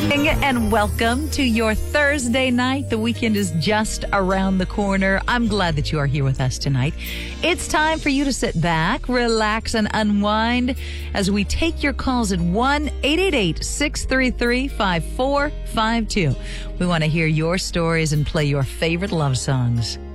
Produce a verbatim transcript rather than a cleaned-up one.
And welcome to your Thursday night. The weekend is just around the corner. I'm glad that you are here with us tonight. It's time for you to sit back, relax, and unwind as we take your calls at one eight eight eight, six three three, five four five two. We want to hear your stories and play your favorite love songs.